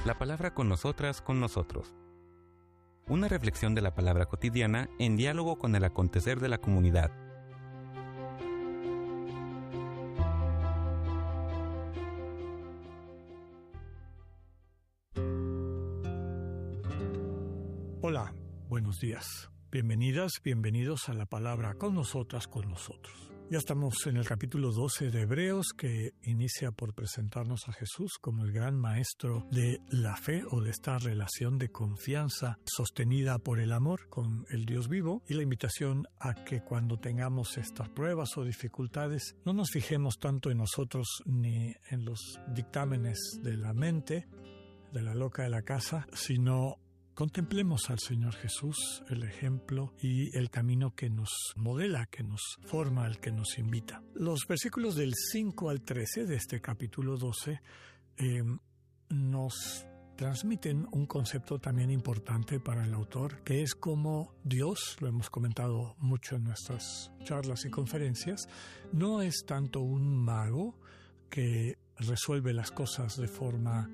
La palabra con nosotras, con nosotros. Una reflexión de la palabra cotidiana en diálogo con el acontecer de la comunidad. Hola, buenos días. Bienvenidas, bienvenidos a la palabra con nosotras, con nosotros. Ya estamos en el capítulo 12 de Hebreos, que inicia por presentarnos a Jesús como el gran maestro de la fe o de esta relación de confianza sostenida por el amor con el Dios vivo, y la invitación a que cuando tengamos estas pruebas o dificultades no nos fijemos tanto en nosotros ni en los dictámenes de la mente, de la loca de la casa, sino contemplemos al Señor Jesús, el ejemplo y el camino que nos modela, que nos forma, el que nos invita. Los versículos del 5 al 13 de este capítulo 12 nos transmiten un concepto también importante para el autor, que es como Dios, lo hemos comentado mucho en nuestras charlas y conferencias, no es tanto un mago que resuelve las cosas de forma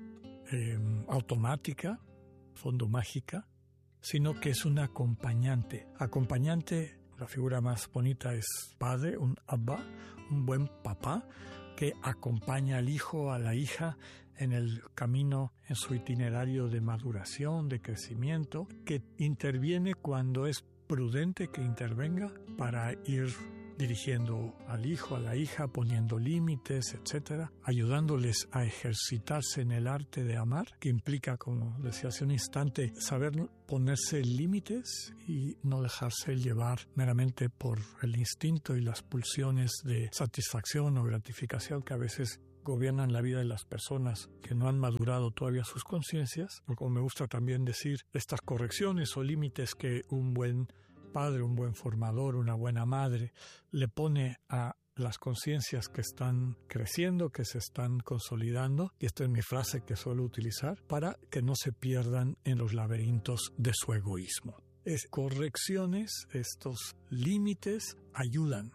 automática, fondo mágica, sino que es un acompañante. Acompañante, la figura más bonita es padre, un abba, un buen papá que acompaña al hijo, a la hija en el camino, en su itinerario de maduración, de crecimiento, que interviene cuando es prudente que intervenga para ir dirigiendo al hijo, a la hija, poniendo límites, etcétera, ayudándoles a ejercitarse en el arte de amar, que implica, como decía hace un instante, saber ponerse límites y no dejarse llevar meramente por el instinto y las pulsiones de satisfacción o gratificación que a veces gobiernan la vida de las personas que no han madurado todavía sus conciencias, o como me gusta también decir, estas correcciones o límites que un buen padre, un buen formador, una buena madre le pone a las conciencias que están creciendo, que se están consolidando, y esta es mi frase que suelo utilizar, para que no se pierdan en los laberintos de su egoísmo. Correcciones, estos límites ayudan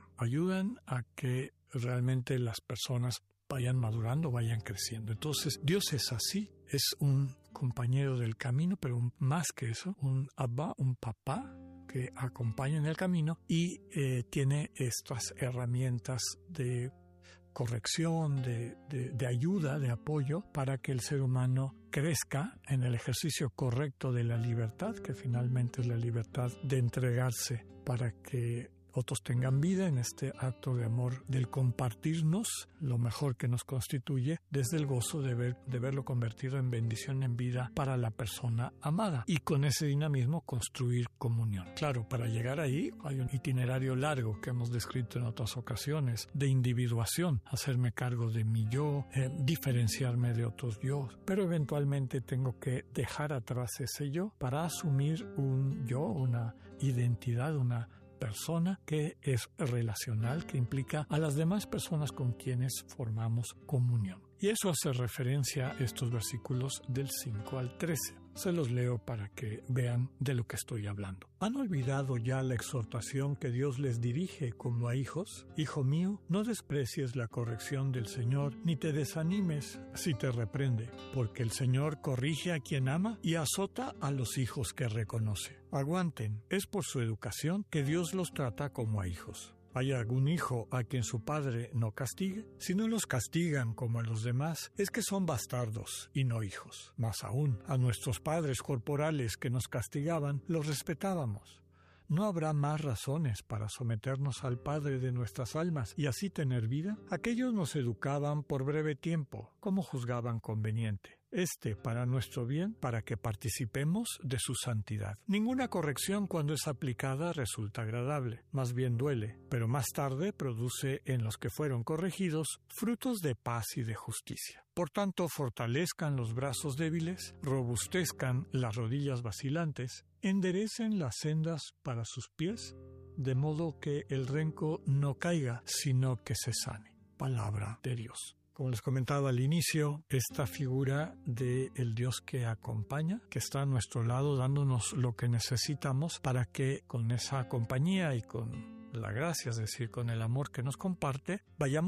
a que realmente las personas vayan madurando, vayan creciendo. Entonces, Dios es así, es un compañero del camino, pero más que eso, un abba, un papá que acompaña en el camino y tiene estas herramientas de corrección, de ayuda, de apoyo para que el ser humano crezca en el ejercicio correcto de la libertad, que finalmente es la libertad de entregarse para que otros tengan vida en este acto de amor, del compartirnos lo mejor que nos constituye desde el gozo de verlo convertido en bendición, en vida para la persona amada, y con ese dinamismo construir comunión. Claro, para llegar ahí hay un itinerario largo que hemos descrito en otras ocasiones, de individuación, hacerme cargo de mi yo, diferenciarme de otros yo, pero eventualmente tengo que dejar atrás ese yo para asumir un yo, una identidad, una persona que es relacional, que implica a las demás personas con quienes formamos comunión. Y eso hace referencia a estos versículos del 5 al 13. Se los leo para que vean de lo que estoy hablando. ¿Han olvidado ya la exhortación que Dios les dirige como a hijos? Hijo mío, no desprecies la corrección del Señor, ni te desanimes si te reprende, porque el Señor corrige a quien ama y azota a los hijos que reconoce. Aguanten, es por su educación que Dios los trata como a hijos. ¿Hay algún hijo a quien su padre no castigue? Si no los castigan como a los demás, es que son bastardos y no hijos. Más aún, a nuestros padres corporales que nos castigaban, los respetábamos. ¿No habrá más razones para someternos al Padre de nuestras almas y así tener vida? Aquellos nos educaban por breve tiempo, como juzgaban conveniente. Para nuestro bien, para que participemos de su santidad. Ninguna corrección cuando es aplicada resulta agradable, más bien duele, pero más tarde produce en los que fueron corregidos frutos de paz y de justicia. Por tanto, fortalezcan los brazos débiles, robustezcan las rodillas vacilantes, enderecen las sendas para sus pies, de modo que el renco no caiga, sino que se sane. Palabra de Dios. Como les comentaba al inicio, esta figura del Dios que acompaña, que está a nuestro lado dándonos lo que necesitamos para que con esa compañía y con la gracia, es decir, con el amor que nos comparte, vayamos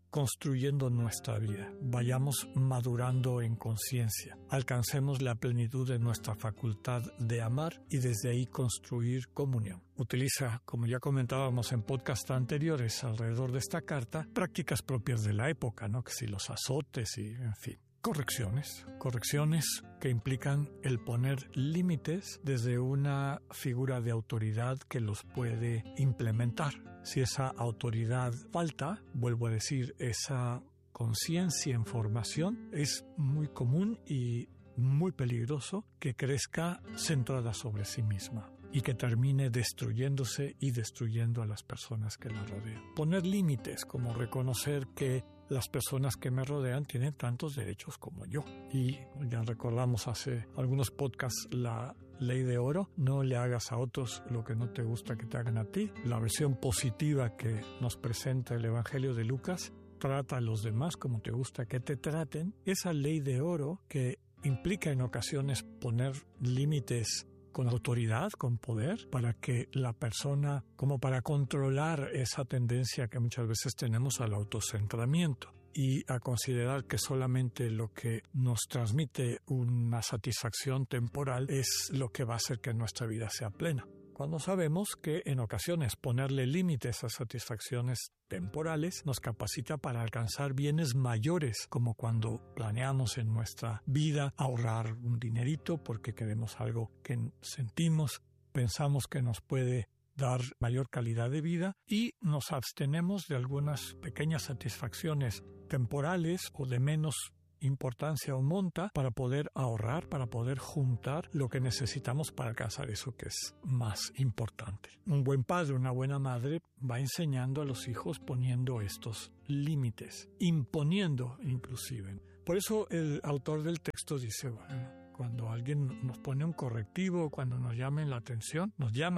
construyendo nuestra vida, vayamos madurando en conciencia, alcancemos la plenitud de nuestra facultad de amar y desde ahí construir comunión. Utiliza, como ya comentábamos en podcasts anteriores alrededor de esta carta, prácticas propias de la época, ¿no? Que si los azotes y, en fin. Correcciones que implican el poner límites desde una figura de autoridad que los puede implementar. Si esa autoridad falta, vuelvo a decir, esa conciencia en formación, es muy común y muy peligroso que crezca centrada sobre sí misma y que termine destruyéndose y destruyendo a las personas que la rodean. Poner límites, como reconocer que las personas que me rodean tienen tantos derechos como yo. Y ya recordamos hace algunos podcasts la ley de oro: no le hagas a otros lo que no te gusta que te hagan a ti. La versión positiva que nos presenta el Evangelio de Lucas: trata a los demás como te gusta que te traten. Esa ley de oro que implica en ocasiones poner límites con autoridad, con poder, para que la persona, como para controlar esa tendencia que muchas veces tenemos al autocentramiento y a considerar que solamente lo que nos transmite una satisfacción temporal es lo que va a hacer que nuestra vida sea plena. Cuando sabemos que en ocasiones ponerle límites a satisfacciones temporales nos capacita para alcanzar bienes mayores, como cuando planeamos en nuestra vida ahorrar un dinerito porque queremos algo que sentimos, pensamos que nos puede dar mayor calidad de vida y nos abstenemos de algunas pequeñas satisfacciones temporales o de menos importancia o monta para poder ahorrar, para poder juntar lo que necesitamos para alcanzar eso que es más importante. Un buen padre, una buena madre va enseñando a los hijos poniendo estos límites, imponiendo inclusive. Por eso el autor del texto dice, bueno, cuando alguien nos pone un correctivo, cuando nos llaman la atención,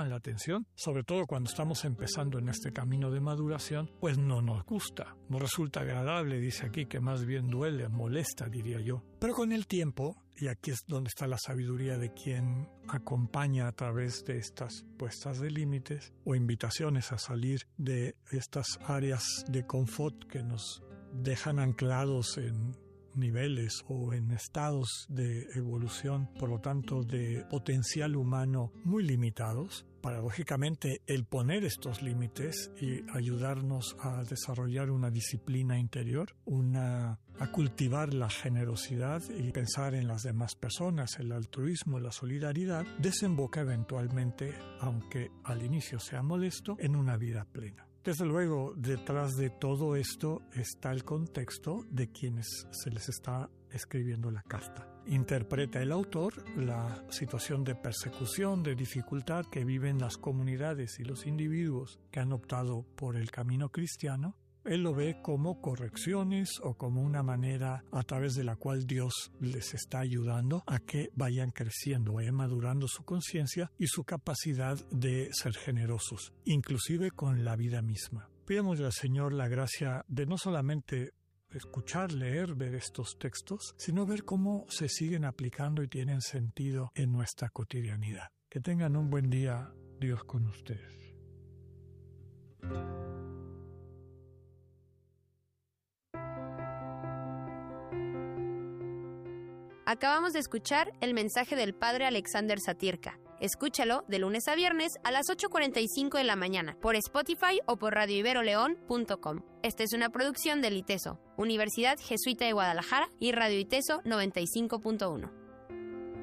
sobre todo cuando estamos empezando en este camino de maduración, pues no nos gusta, no resulta agradable, dice aquí, que más bien duele, molesta, diría yo. Pero con el tiempo, y aquí es donde está la sabiduría de quien acompaña a través de estas puestas de límites o invitaciones a salir de estas áreas de confort que nos dejan anclados en niveles o en estados de evolución, por lo tanto de potencial humano muy limitados. Paradójicamente, el poner estos límites y ayudarnos a desarrollar una disciplina interior, a cultivar la generosidad y pensar en las demás personas, el altruismo, la solidaridad, desemboca eventualmente, aunque al inicio sea molesto, en una vida plena. Desde luego, detrás de todo esto está el contexto de quienes se les está escribiendo la carta. Interpreta el autor la situación de persecución, de dificultad que viven las comunidades y los individuos que han optado por el camino cristiano. Él lo ve como correcciones o como una manera a través de la cual Dios les está ayudando a que vayan creciendo, vayan madurando su conciencia y su capacidad de ser generosos, inclusive con la vida misma. Pidamos al Señor la gracia de no solamente escuchar, leer, ver estos textos, sino ver cómo se siguen aplicando y tienen sentido en nuestra cotidianidad. Que tengan un buen día, Dios con ustedes. Acabamos de escuchar el mensaje del Padre Alexander Satirka. Escúchalo de lunes a viernes a las 8:45 de la mañana por Spotify o por radioiberoleón.com. Esta es una producción del ITESO, Universidad Jesuita de Guadalajara y Radio ITESO 95.1.